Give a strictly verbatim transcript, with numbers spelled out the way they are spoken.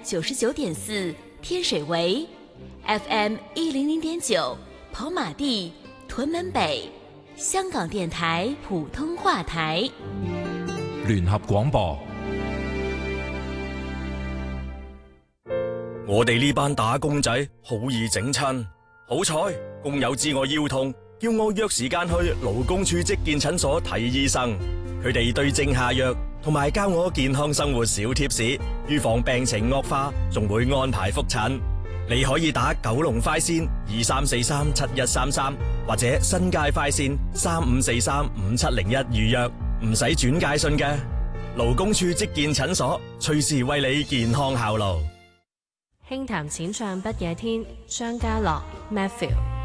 九十九點四天水圍 ，F M 一零零點九跑馬地、屯門北，香港電台普通話台聯合廣播。 我哋呢班打工仔好易整親，好彩工友知我腰痛，叫我約時間去勞工處職健診所睇醫生。佢哋對症下藥，同埋教我健康生活小貼士，預防病情惡化，仲會安排覆診。你可以打九龍快線二三四三七一三三，或者新界快線三五四三五七零一預約，唔使轉介信嘅。勞工處職健診所，隨時為你健康效勞。 輕談淺唱不夜天，張家樂 Matthew。